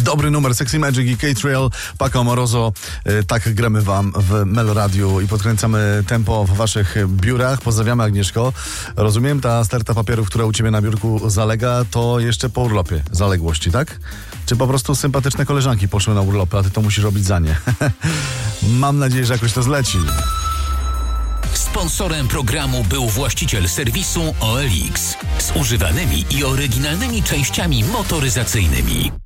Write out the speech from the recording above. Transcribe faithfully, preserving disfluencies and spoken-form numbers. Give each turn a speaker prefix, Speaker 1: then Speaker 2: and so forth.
Speaker 1: Dobry numer, Sexy Magic i K-Trail, Paco Amoroso. Tak gramy wam w Meloradiu i podkręcamy tempo w waszych biurach. Pozdrawiamy, Agnieszko. Rozumiem, ta sterta papierów, która u ciebie na biurku zalega, to jeszcze po urlopie zaległości, tak? Czy po prostu sympatyczne koleżanki poszły na urlopy, a ty to musisz robić za nie? Mam nadzieję, że jakoś to zleci.
Speaker 2: Sponsorem programu był właściciel serwisu O L X z używanymi i oryginalnymi częściami motoryzacyjnymi.